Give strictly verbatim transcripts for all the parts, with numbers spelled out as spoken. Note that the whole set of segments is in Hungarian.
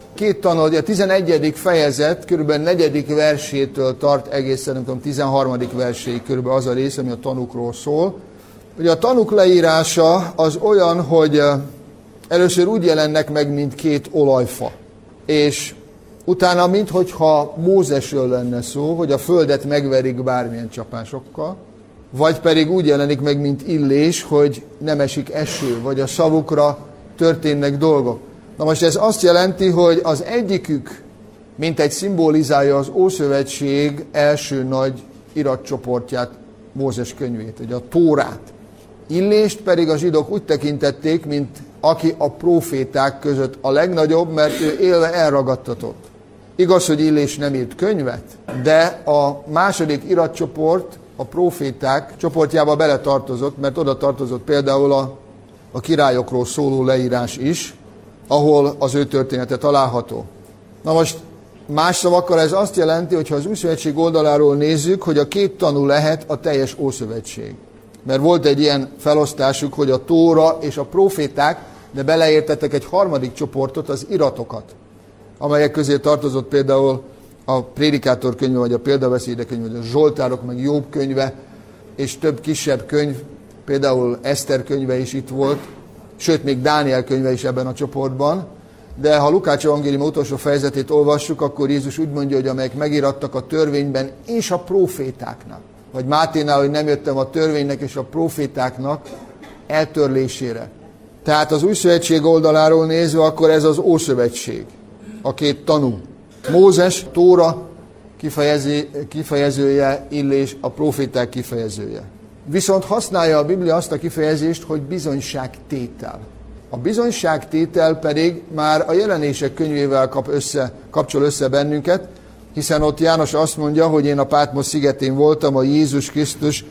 két tanú, a tizenegyedik fejezet körülbelül negyedik versétől tart egészen, nem tudom, tizenharmadik verséig körülbelül az a rész, ami a tanúkról szól. Ugye a tanúk leírása az olyan, hogy először úgy jelennek meg, mint két olajfa. És utána, minthogyha Mózesről lenne szó, hogy a földet megverik bármilyen csapásokkal, vagy pedig úgy jelenik meg, mint Illés, hogy nem esik eső, vagy a szavukra történnek dolgok. Na most ez azt jelenti, hogy az egyikük, mint egy szimbolizálja az Ószövetség első nagy iratcsoportját, Mózes könyvét, ugye a Tórát. Illést pedig a zsidók úgy tekintették, mint aki a próféták között a legnagyobb, mert ő élve elragadtatott. Igaz, hogy Illés nem írt könyvet, de a második iratcsoport, a próféták csoportjába beletartozott, mert oda tartozott például a, a királyokról szóló leírás is, ahol az ő története található. Na most más szavakkal ez azt jelenti, hogy ha az Újszövetség oldaláról nézzük, hogy a két tanú lehet a teljes Ószövetség. Mert volt egy ilyen felosztásuk, hogy a Tóra és a próféták, de beleértettek egy harmadik csoportot, az iratokat, amelyek közé tartozott például a Prédikátor könyve, vagy a Példabeszédek könyve, vagy a Zsoltárok, meg Jobb könyve, és több kisebb könyv, például Eszter könyve is itt volt, sőt, még Dániel könyve is ebben a csoportban. De ha Lukács evangélium utolsó fejezetét olvassuk, akkor Jézus úgy mondja, hogy amelyek megirattak a törvényben és a prófétáknak. Vagy Máténál, hogy nem jöttem a törvénynek és a prófétáknak eltörlésére. Tehát az Újszövetség oldaláról nézve, akkor ez az Ószövetség, a két tanú. Mózes, Tóra kifejező, kifejezője, Illés a próféták kifejezője. Viszont használja a Biblia azt a kifejezést, hogy bizonyságtétel. A bizonyságtétel pedig már a Jelenések könyvével kap össze, kapcsol össze bennünket, hiszen ott János azt mondja, hogy én a Pátmos szigetén voltam a Jézus Krisztus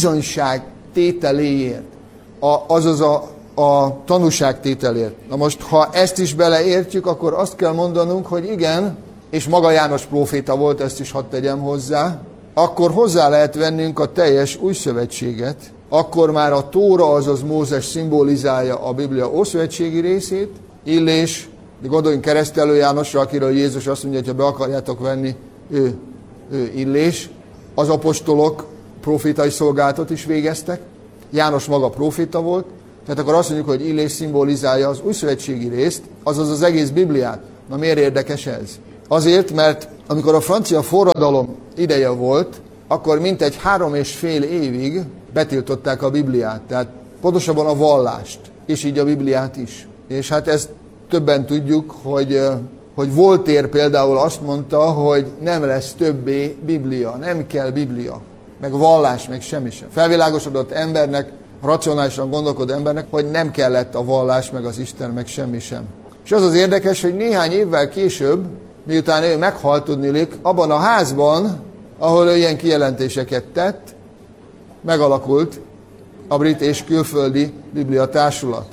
bizonyságtételéért, a, azaz a, a tanúságtételért. Na most, ha ezt is beleértjük, akkor azt kell mondanunk, hogy igen, és maga János próféta volt, ezt is hadd tegyem hozzá, akkor hozzá lehet vennünk a teljes új szövetséget, akkor már a Tóra, azaz Mózes szimbolizálja a Biblia ószövetségi részét, Illés, de gondoljunk Keresztelő Jánosra, akiről Jézus azt mondja, hogy ha be akarjátok venni, ő, ő Illés. Az apostolok profétai szolgálatot is végeztek, János maga proféta volt, tehát akkor azt mondjuk, hogy Illés szimbolizálja az újszövetségi részt, azaz az egész Bibliát. Na miért érdekes ez? Azért, mert amikor a francia forradalom ideje volt, akkor mintegy három és fél évig betiltották a Bibliát, tehát pontosabban a vallást, és így a Bibliát is. És hát ezt többen tudjuk, hogy, hogy Voltaire például azt mondta, hogy nem lesz többé Biblia, nem kell Biblia, meg vallás, meg semmi sem. Felvilágosodott embernek, racionálisan gondolkodó embernek, hogy nem kellett a vallás, meg az Isten, meg semmi sem. És az az érdekes, hogy néhány évvel később, miután ő meghalt, tudniillik, abban a házban, ahol ő ilyen kijelentéseket tett, megalakult a brit és külföldi Biblia társulat.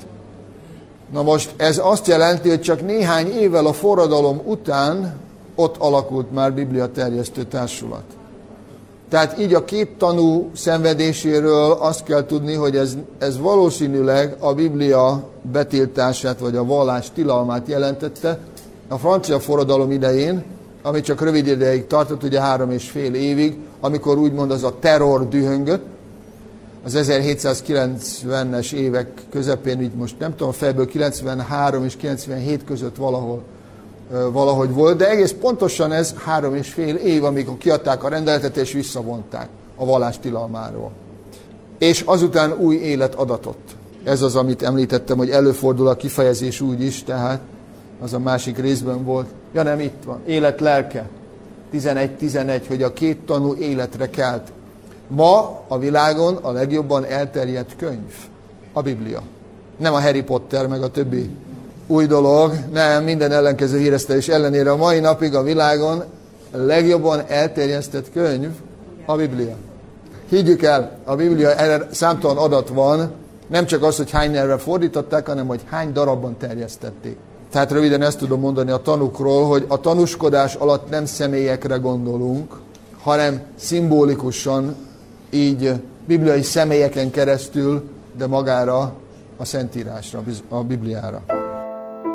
Na most ez azt jelenti, hogy csak néhány évvel a forradalom után ott alakult már Biblia terjesztő társulat. Tehát így a két tanú szenvedéséről azt kell tudni, hogy ez, ez valószínűleg a Biblia betiltását vagy a vallás tilalmát jelentette a francia forradalom idején, ami csak rövid ideig tartott, ugye három és fél évig, amikor úgymond az a terror dühöngött, az ezerhétszázkilencvenes évek közepén, így most nem tudom, fejből kilencvenhárom és kilencvenhét között valahol, valahogy volt, de egész pontosan ez három és fél év, amikor kiadták a rendeletet és visszavonták a vallás tilalmáról. És azután új élet adatott. Ez az, amit említettem, hogy előfordul a kifejezés úgy is, tehát az a másik részben volt. Ja nem, itt van. Élet lelke. tizenegy tizenegy, hogy a két tanú életre kelt. Ma a világon a legjobban elterjedt könyv a Biblia. Nem a Harry Potter, meg a többi új dolog, nem, minden ellenkező híresztelés ellenére a mai napig a világon a legjobban elterjesztett könyv a Biblia. Higgyük el, a Biblia erre számtalan adat van, nem csak az, hogy hány nyelvre fordították, hanem hogy hány darabban terjesztették. Tehát röviden ezt tudom mondani a tanúkról, hogy a tanúskodás alatt nem személyekre gondolunk, hanem szimbolikusan, így bibliai személyeken keresztül, de magára a Szentírásra, a Bibliára.